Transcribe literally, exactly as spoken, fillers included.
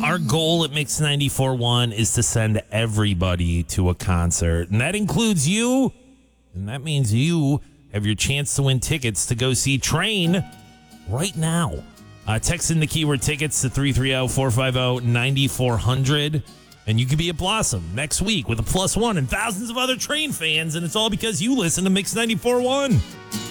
Our goal at Mix ninety-four point one is to send everybody to a concert, and that includes you. And that means you have your chance to win tickets to go see Train right now. Uh, text in the keyword tickets to three three zero, four five zero, nine four zero zero, and you could be at Blossom next week with a plus one and thousands of other Train fans, and it's all because you listen to Mix ninety-four point one.